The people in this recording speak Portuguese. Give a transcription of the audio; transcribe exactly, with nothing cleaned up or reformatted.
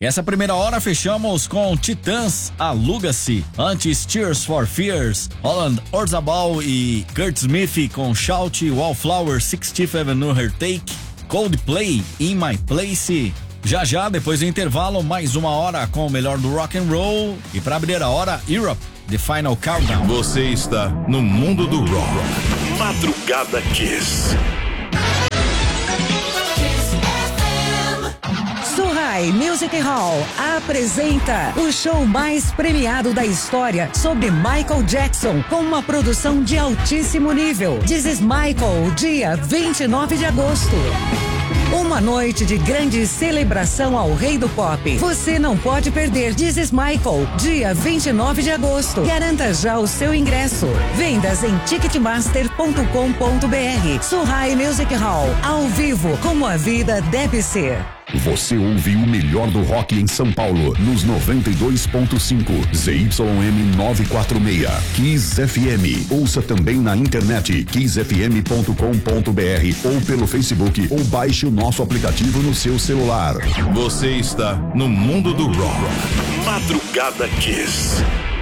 Essa primeira hora fechamos com Titãs, Aluga-se, antes Tears for Fears, Holland Orzabal e Kurt Smith com Shout, Wallflower, sixtieth Avenue Heartache, Coldplay, In My Place. Já já, depois do intervalo, mais uma hora com o melhor do rock and roll. E pra abrir a hora, Europe, The Final Countdown. Você está no mundo do rock. Madrugada Kiss. Surrai Music Hall apresenta o show mais premiado da história sobre Michael Jackson, com uma produção de altíssimo nível. This is Michael, dia vinte e nove de agosto. Uma noite de grande celebração ao rei do pop. Você não pode perder. This is Michael, dia vinte e nove de agosto. Garanta já o seu ingresso. Vendas em ticketmaster ponto com ponto br. Surrai Music Hall, ao vivo, como a vida deve ser. Você ouve o melhor do rock em São Paulo, nos noventa e dois ponto cinco, Z Y M novecentos e quarenta e seis, Kiss F M. Ouça também na internet, kiss f m ponto com ponto br ou pelo Facebook, ou baixe o nosso aplicativo no seu celular. Você está no mundo do rock. Madrugada Kiss.